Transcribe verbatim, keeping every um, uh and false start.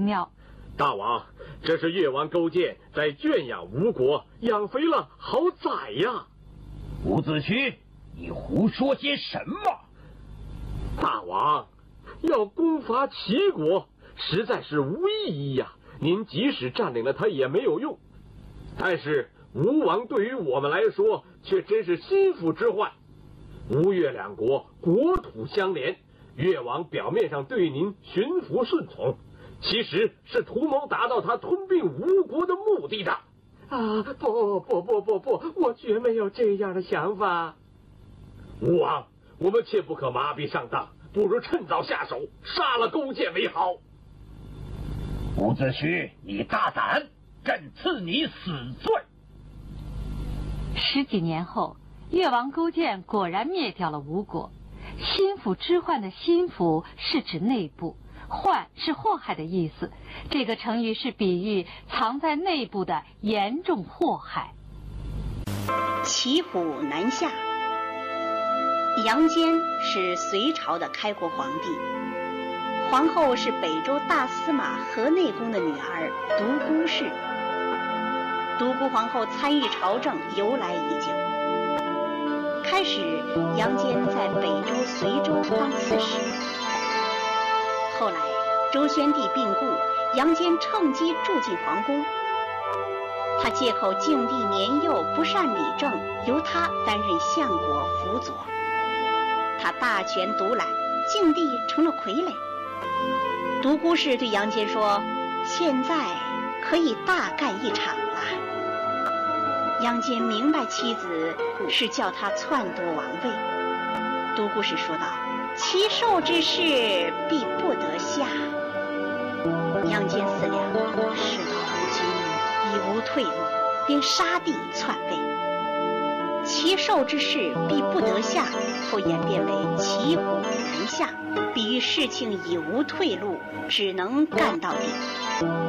妙。 大王，这是越王勾践在圈养吴国，养肥了好宰呀！ 伍子胥，你胡说些什么？ 大王，要攻伐齐国，实在是无意义呀！您即使占领了它也没有用。但是吴王对于我们来说，却真是心腹之患。吴越两国国土相连，越王表面上对您驯服顺从，其实是图谋达到他吞并吴国的目的的。 啊，不不不不不，我绝没有这样的想法。 吴王，我们切不可麻痹上当，不如趁早下手，杀了勾践为好。 伍子胥，你大胆，朕赐你死罪。 十几年后，越王勾践果然灭掉了吴国。心腹之患的心腹是指内部，患是祸害的意思。这个成语是比喻藏在内部的严重祸害。 骑虎难下。杨坚是隋朝的开国皇帝，皇后是北周大司马河内公的女儿独孤氏。独孤皇后参与朝政由来已久。开始，杨坚在北周、随州当刺史。后来，周宣帝病故，杨坚趁机住进皇宫。他借口敬帝年幼不善理政，由他担任相国辅佐。他大权独揽，敬帝成了傀儡。独孤氏对杨坚说：“现在可以大干一场了。”杨坚明白妻子是叫他篡夺王位。独孤氏说道：“其受之事，必不得下。”杨坚思量，事到如今已无退路，便杀弟篡位。其受之事，必不得下，后演变为骑虎难下，比喻事情已无退路，只能干到底。